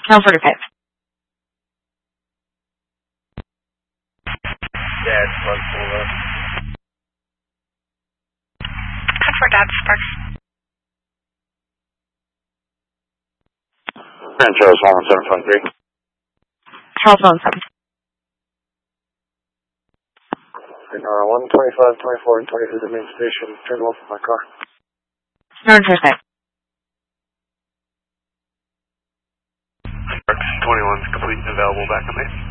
10:45. Dad, Sparks, pull up. 10-4 Dad, Sparks. Grand Charles, 117.3. Charles 17. 125, 24, and 20 through the main station. Turn off my car. Northern Thursday. Sparks 21 is complete and available back on me.